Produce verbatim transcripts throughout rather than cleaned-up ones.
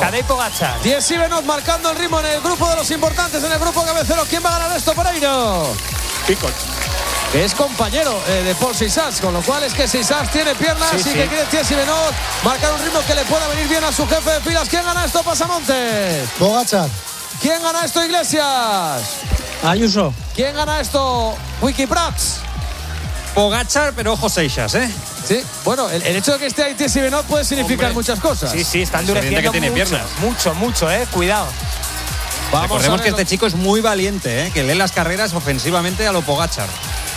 Tadej Pogačar. Jesse Benoot marcando el ritmo en el grupo de los importantes, en el grupo cabecero. ¿Quién va a ganar esto, Pereiro? Picot. Que es compañero eh, de Paul Sissas, con lo cual es que Sissas tiene piernas sí, y sí. que quiere Jesse Benoot marcar un ritmo que le pueda venir bien a su jefe de filas. ¿Quién gana esto, Pasamontes? Pogačar. ¿Quién gana esto, Iglesias? Ayuso. ¿Quién gana esto, Wikiprats? Pogačar, pero ojo Seixas, ¿eh? Sí, bueno, el, el hecho de que esté ahí Jesse Benoot puede significar Hombre. muchas cosas. Sí, sí, está endureciendo que tiene mucho, piernas. mucho, mucho, eh, cuidado. Vamos Recordemos que este chico es muy valiente, ¿eh? Que lee las carreras ofensivamente a lo Pogačar.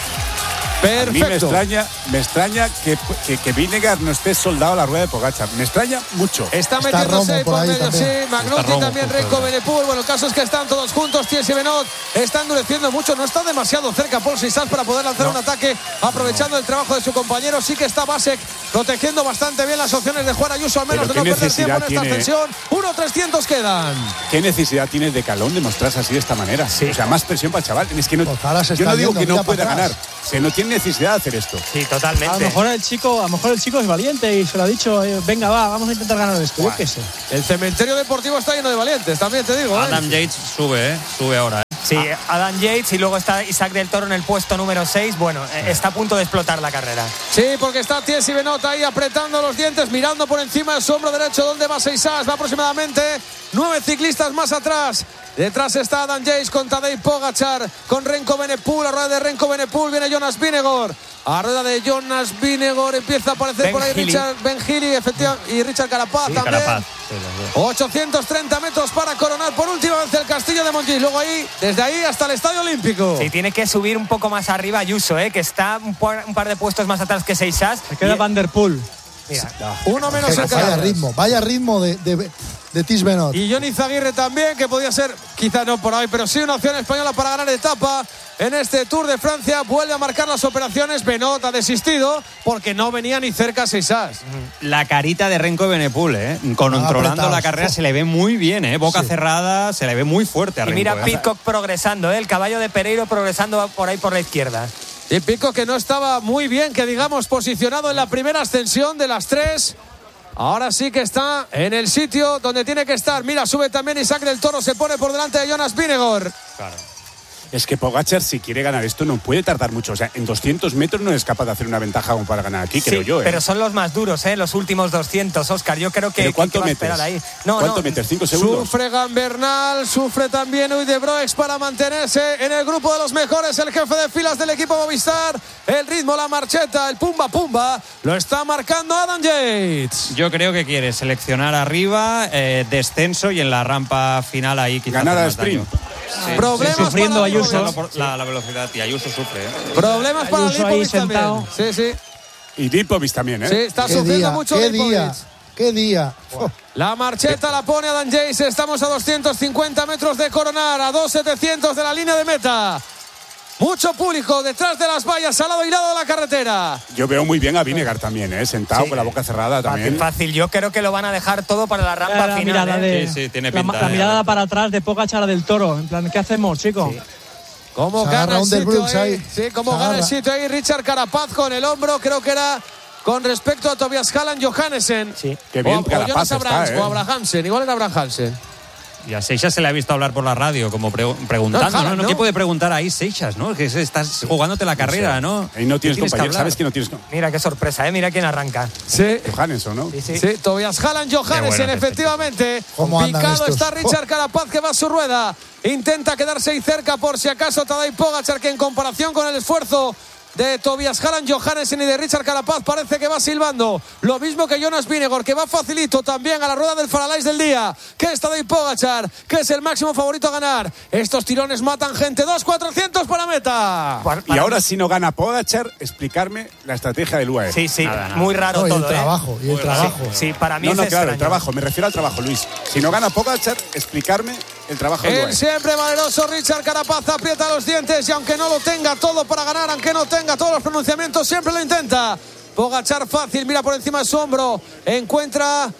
Perfecto. A mí me extraña, me extraña que, que, que Vinegar no esté soldado a la rueda de Pogačar. Me extraña mucho. Está, está metiéndose por, por medio, también. sí. Magnucci también, Renko Benepul. Bueno, el caso es que están todos juntos. Jesse Benoot está endureciendo mucho. No está demasiado cerca Paul Sissas para poder lanzar no. un ataque aprovechando no. el trabajo de su compañero. Sí que está Vasek protegiendo bastante bien las opciones de Juan Ayuso, al menos de no perder tiempo en esta ascensión. uno trescientos quedan. ¿Qué necesidad tiene de Calón de mostrarse así de esta manera? Sí. O sea, más presión para el chaval. Es que no, pues yo no digo que no pueda ganar. Se no tiene necesidad de hacer esto. Sí, totalmente. A lo mejor el chico, a lo mejor el chico es valiente y se lo ha dicho, eh, venga, va, vamos a intentar ganar esto. Yo qué sé. El cementerio deportivo está lleno de valientes, también te digo. Adam ¿eh? Yates sube, ¿eh? Sube ahora. ¿eh? Sí, ah. Adam Yates y luego está Isaac del Toro en el puesto número seis. Bueno, eh, está a punto de explotar la carrera. Sí, porque está Jesse Benoot ahí apretando los dientes, mirando por encima del su hombro derecho donde va Sissas. Va aproximadamente nueve ciclistas más atrás. Detrás está Adam Yates con Tadej Pogačar, con Renko Benepul. A rueda de Renko Benepul viene Jonas Vingegaard. A rueda de Jonas Vingegaard empieza a aparecer ben por ahí Gili. Richard Ben Gili, efectivamente, y Richard Carapaz sí, también. Carapaz. Sí, ochocientos treinta metros para coronar por última vez el Castillo de Montjuïc. Luego ahí, desde ahí hasta el Estadio Olímpico. Sí, tiene que subir un poco más arriba Ayuso, ¿eh? Que está un par, un par de puestos más atrás que Sissas. Se queda y... Van der Poel. Mira, no. uno menos en Vaya ritmo, vaya ritmo de, de, de Tish Benoot. Y Johnny Zaguirre también, que podía ser, quizá no por hoy, pero sí una opción española para ganar etapa en este Tour de Francia. Vuelve a marcar las operaciones. Benoot ha desistido porque no venía ni cerca a Sissas. La carita de Renko Benepul, ¿eh? Controlando ah, la carrera, oh. se le ve muy bien, ¿eh? Boca sí. cerrada, se le ve muy fuerte a Renko. Y mira ¿eh? Pidcock progresando, ¿eh? El caballo de Pereiro progresando por ahí por la izquierda. Y Pico que no estaba muy bien, que digamos, posicionado en la primera ascensión de las tres. Ahora sí que está en el sitio donde tiene que estar. Mira, sube también Isaac del Toro, se pone por delante de Jonas Vingegaard. Claro. Es que Pogačar, si quiere ganar esto, no puede tardar mucho. O sea, en doscientos metros no es capaz de hacer una ventaja como para ganar aquí, sí, creo yo. ¿eh? Pero son los más duros, ¿eh? Los últimos doscientos, Óscar. Yo creo que, ¿Pero cuánto que va a metes? esperar ahí. No, ¿Cuánto no. metes? ¿Cinco segundos? Sufre Gambernal, sufre también Uy de Broex para mantenerse en el grupo de los mejores. El jefe de filas del equipo Movistar. El ritmo, la marcheta, el pumba pumba. Lo está marcando Adam Yates. Yo creo que quiere seleccionar arriba, eh, descenso y en la rampa final ahí quizás ganar al sprint. Sí. Problemas sí, sufriendo para Ayuso. La, la velocidad y Ayuso sufre. ¿eh? Problemas para Ayuso ahí sentado. Sí, sí. Y Lipovic también, ¿eh? Sí, está ¿Qué sufriendo día, mucho qué Lipovic. día, qué día. Oh. La marcheta la pone Adam Yates. Estamos a doscientos cincuenta metros de coronar, a dos setecientos de la línea de meta. Mucho público detrás de las vallas, al lado y lado de la carretera. Yo veo muy bien a Vinegar también, ¿eh? Sentado sí. con la boca cerrada también. Fácil, fácil. Yo creo que lo van a dejar todo para la rampa la final. Mirada ¿eh? de, sí, sí, tiene pinta. La, la mirada para atrás de Pogačar del Toro. En plan, ¿qué hacemos, chicos? Sí. ¿Cómo gana el sitio ahí? ahí? Sí, ¿cómo gana el sitio ahí? Richard Carapaz con el hombro, creo que era con respecto a Tobias Halland Johannesen. Sí. Qué bien, o, Carapaz o está, ¿eh? O Abrahamsen, igual era Abrahamsen. Y a Seixas se le ha visto hablar por la radio, como pre preguntando, no, Halland, ¿no? ¿no? ¿Qué puede preguntar ahí Seixas, no? Que estás jugándote la carrera, no sé. ¿no? Ahí no tienes compañero, sabes que no tienes. Mira qué sorpresa, ¿eh? Mira quién arranca. Sí. Johannesson, ¿no? Sí, sí. sí. Tobias Halland Johannesen, bueno, efectivamente. Picado está Richard Carapaz, que va a su rueda. Intenta quedarse ahí cerca por si acaso Tadej Pogačar, que en comparación con el esfuerzo de Tobias Halland Johannesen y de Richard Carapaz parece que va silbando. Lo mismo que Jonas Vingegaard, que va facilito también a la rueda del Faralais del día, que es Tadej Pogačar, que es el máximo favorito a ganar. Estos tirones matan gente. dos cuatrocientos para meta. Y ahora, si no gana Pogačar, explicarme la estrategia del U A E. Sí, sí, nada, nada. Muy raro no, todo, y el trabajo, ¿eh? y el trabajo. Sí, sí, para mí no, es no, claro, extraño. el trabajo, me refiero al trabajo, Luis. Si no gana Pogačar, explicarme el trabajo del U A E. El siempre valeroso Richard Carapaz aprieta los dientes y aunque no lo tenga todo para ganar, aunque no tenga todos los pronunciamientos, siempre lo intenta. Pogačar fácil, mira por encima de su hombro, encuentra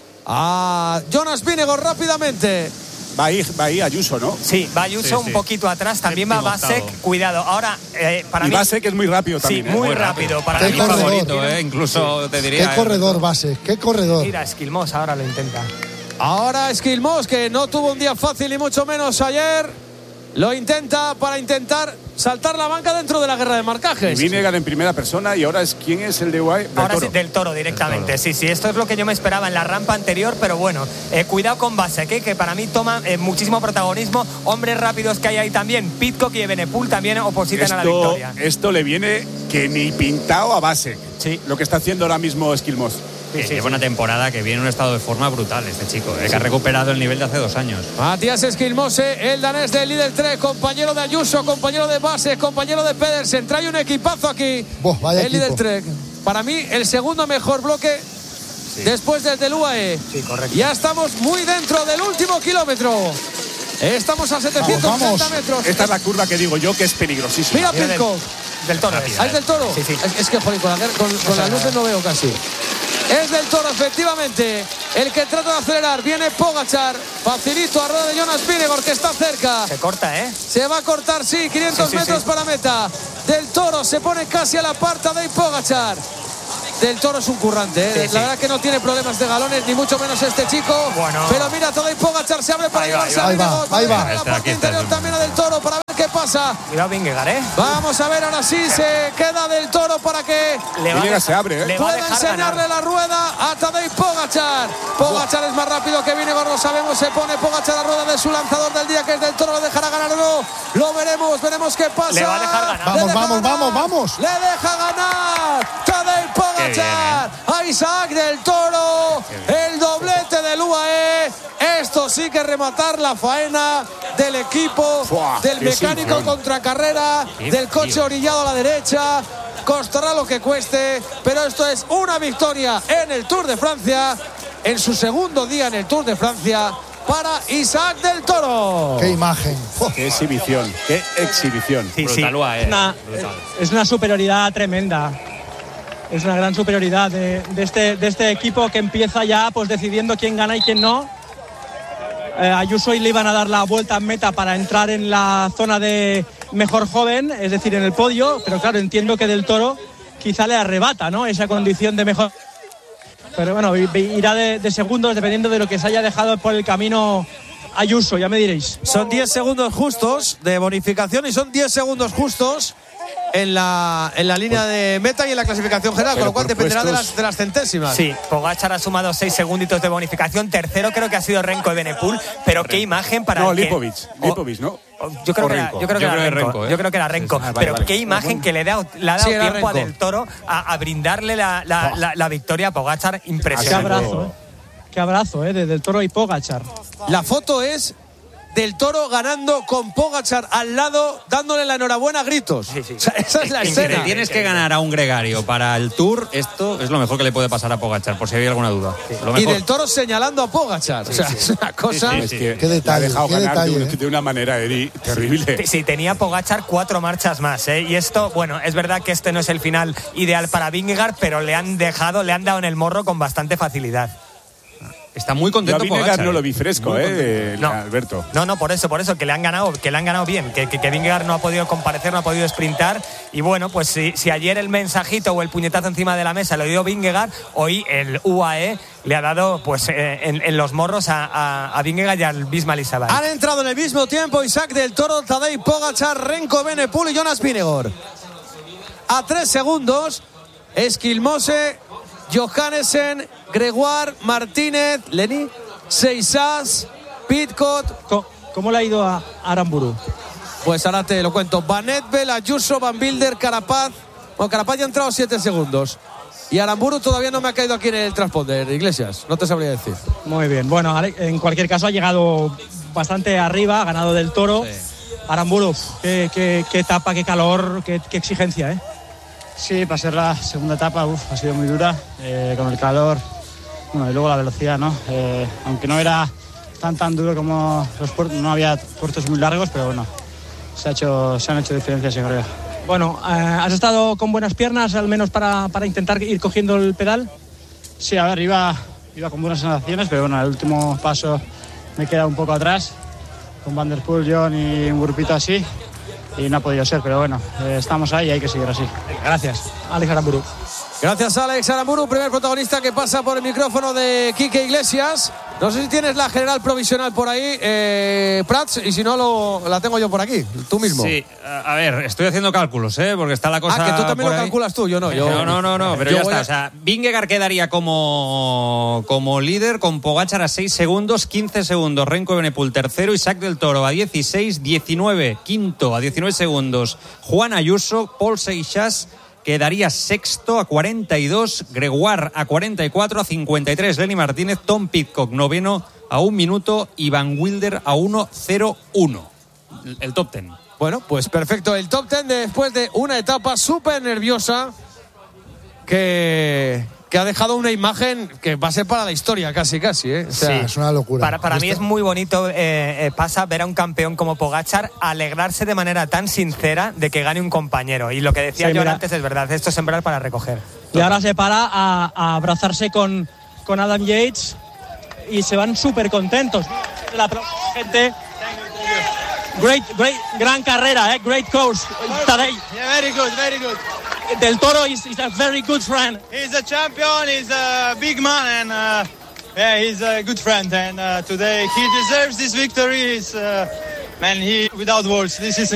a Jonas Vingegaard rápidamente. Va ahí, va ahí Ayuso, ¿no? Sí, va Ayuso sí, un sí. poquito atrás, también va Vasek, cuidado. Ahora, eh, para y mí... Vasek es muy rápido también. Sí, muy ¿eh? rápido. Para ¿Qué mí corredor? favorito, ¿eh? Incluso sí. te diría... ¿Qué corredor, Vasek? ¿Qué corredor? Mira, Esquilmos ahora lo intenta. Ahora Esquilmos, que no tuvo un día fácil y mucho menos ayer, lo intenta para intentar saltar la banca dentro de la guerra de marcajes. Y Vinegar en primera persona y ahora es ¿quién es el de U A E? Del Ahora Toro. sí, del Toro directamente. Toro. Sí, sí, esto es lo que yo me esperaba en la rampa anterior, pero bueno, eh, cuidado con Vasek, eh, que para mí toma eh, muchísimo protagonismo. Hombres rápidos que hay ahí también. Pidcock y Evenepoel también opositan esto, a la victoria. Esto le viene que ni pintado a Vasek. Sí. Lo que está haciendo ahora mismo Esquilmos. Sí, sí, lleva una temporada que viene en un estado de forma brutal este chico, eh, que ha recuperado el nivel de hace dos años. Matías Esquilmose, el danés del líder tres, compañero de Ayuso, compañero de Bases, compañero de Pedersen. Trae un equipazo aquí. Boh, vaya el líder equipo. tres. Para mí, el segundo mejor bloque sí. después del del U A E. Sí, correcto. Ya estamos muy dentro del último kilómetro. Estamos a setecientos treinta metros. Esta es la curva que digo yo que es peligrosísima. Mira Pidcock. Del, del Toro. ¿Ah, es del Toro? Sí, sí. Es, es que, joder, con, la, con, con las luces no veo casi. Es del Toro, efectivamente, el que trata de acelerar. Viene Pogačar, facilito a rueda de Jonas Vingegaard, que está cerca. Se corta, ¿eh? Se va a cortar, sí, quinientos sí, sí, metros sí. para meta. Del Toro se pone casi a la par de Pogačar. Del Toro es un currante, ¿eh? Sí, la sí. verdad que no tiene problemas de galones, ni mucho menos este chico. Bueno. Pero mira, Tadej Pogačar se abre para Ahí va, llevarse ahí a va, Vingegaard. ahí va. La Está, parte aquí está, interior sí. también a Del Toro para ver qué pasa. Cuidado Vingegaard, ¿eh? Vamos a ver, ahora sí se queda Del Toro para que Le va a Vingegaard dejar- se abre, ¿eh? le va a pueda dejar enseñarle ganar. la rueda a Tadej Pogačar. Pogačar es más rápido que Vingegaard, lo sabemos. Se pone Pogačar a la rueda de su lanzador del día, que es Del Toro. ¿Lo dejará ganar o no? Lo veremos, veremos qué pasa. Le va a dejar ganar. Le Vamos, deja vamos, ganar. vamos, vamos. Le deja ganar Tadej Pogačar a Isaac Del Toro. El doblete del U A E. Esto sí que rematar la faena del equipo, Buah, del qué mecánico sinfón. contracarrera, Qué del coche frío. orillado a la derecha. Costará lo que cueste, pero esto es una victoria en el Tour de Francia, en su segundo día en el Tour de Francia, para Isaac Del Toro. Qué imagen. Oh, Qué exhibición, qué exhibición. Sí, sí. Brutal, U A E, Es una, brutal. es una superioridad tremenda. Es una gran superioridad de, de, este, de este equipo que empieza ya pues decidiendo quién gana y quién no. Eh, Ayuso y le iban a dar la vuelta en meta para entrar en la zona de mejor joven, es decir, en el podio, pero claro, entiendo que Del Toro quizá le arrebata, ¿no?, esa condición de mejor. Pero bueno, irá de, de segundos dependiendo de lo que se haya dejado por el camino Ayuso, ya me diréis. Son diez segundos justos de bonificación y son diez segundos justos en la, en la línea de meta y en la clasificación general, Pero con lo cual por dependerá de puestos- las, de las centésimas. Sí, Pogačar ha sumado seis segunditos de bonificación. Tercero creo que ha sido Renko Evenepoel. Pero qué imagen para No, el que- Lipovic, o- Lipovic, ¿no? o- Yo creo, O que era, Renko. yo creo que Yo era creo que Renko. Renko, ¿eh? Yo creo que era Renko. Ah, vale, pero vale. qué imagen que le, da, le ha dado Sí, era tiempo a Renko. Del Toro a, a brindarle la, la, la, la victoria a Pogačar. Qué Impresionante. abrazo, ¿eh? Qué abrazo, ¿eh? De Del Toro y Pogačar. La foto es Del Toro ganando con Pogačar al lado, dándole la enhorabuena a gritos. Sí, sí. O sea, esa es la Increíble. Si escena. te tienes que ganar a un gregario para el Tour, esto es lo mejor que le puede pasar a Pogačar, por si había alguna duda. Lo Y mejor. Del Toro señalando a Pogačar. O sea, es una cosa. Sí, Es sí. que Qué detalle, le ha dejado qué ganar detalle, de, una, ¿eh? de una manera, Eri, terrible. Sí, tenía Pogačar cuatro marchas más, ¿eh? Y esto, bueno, es verdad que este no es el final ideal para Vingegaard, pero le han dejado, le han dado en el morro con bastante facilidad. Está muy Yo a contento Vingegaard Pogačar. no lo vi fresco, Muy ¿eh? No. Alberto. No, no, por eso, por eso, que le han ganado, que le han ganado bien, que, que, que Vingegaard no ha podido comparecer, no ha podido sprintar. Y bueno, pues si, si ayer el mensajito o el puñetazo encima de la mesa lo dio Vingegaard, hoy el U A E le ha dado pues eh, en, en los morros a, a, a Vingegaard y al Bismal Isabel. Han entrado en el mismo tiempo Isaac Del Toro, Tadej Pogačar, Renko Evenepoel y Jonas Vingegaard. A tres segundos, Esquilmose, Johannesen, Gregoire, Martínez, Leni, Seisas, Pidcock. Co- ¿Cómo le ha ido a Aramburu? Pues ahora te lo cuento. Van Etbel, Ayuso, Van Bilder, Carapaz. Bueno, Carapaz ya ha entrado siete segundos. Y Aramburu todavía no me ha caído aquí en el transponder, Iglesias. No te sabría decir. Muy bien. Bueno, Ale- en cualquier caso ha llegado bastante arriba, ha ganado Del Toro. Aramburu, qué, qué, qué etapa, qué calor, qué, qué exigencia, ¿eh? Sí, para ser la segunda etapa uf, ha sido muy dura, eh, con el calor, bueno, y luego la velocidad, ¿no? Eh, aunque no era tan tan duro como los puertos, no había puertos muy largos, pero bueno, se, ha hecho, se han hecho diferencias, yo creo. Bueno, eh, ¿has estado con buenas piernas, al menos para, para intentar ir cogiendo el pedal? Sí, a ver, iba, iba con buenas sensaciones, pero bueno, el último paso me he quedado un poco atrás, con Van der Poel, John y un grupito así, y no ha podido ser, pero bueno, eh, estamos ahí y hay que seguir así. Gracias, Alex Aramburu. Gracias, Alex Aramburu, primer protagonista que pasa por el micrófono de Quique Iglesias. No sé si tienes la general provisional por ahí, eh, Prats, y si no lo, la tengo yo por aquí, tú mismo. Sí, a ver, estoy haciendo cálculos, ¿eh? Porque está la cosa. Ah, que tú también lo ahí. calculas tú, yo no. Yo, no, no, no, no, pero ya está. A... O sea, Vingegaard quedaría como, como líder con Pogačar a seis segundos, quince segundos Remco Evenepoel tercero, Isaac del Toro a dieciséis, diecinueve quinto a diecinueve segundos Juan Ayuso, Paul Seixas quedaría sexto a cuarenta y dos, Gregoire a cuarenta y cuatro, a cincuenta y tres Lenny Martínez, Tom Pidcock noveno a un minuto y Van Wilder a uno cero uno. El top ten. Bueno, pues perfecto. El top ten después de una etapa súper nerviosa que, que ha dejado una imagen que va a ser para la historia casi, casi. ¿eh? O sea, sí, es una locura. Para, para mí es muy bonito, eh, eh, pasa ver a un campeón como Pogačar alegrarse de manera tan sincera de que gane un compañero. Y lo que decía sí, yo mira. antes es verdad, esto es sembrar para recoger. Y ahora se para a, a abrazarse con, con Adam Yates y se van súper contentos. La pro- gente... Great, great, gran carrera, eh? Great coach, Tadej. Yeah, very good, very good. Del Toro is, is a very good friend. He's a champion, he's a big man, and uh, yeah, he's a good friend. And uh, today he deserves this victory. He's, uh, man, he without words. This is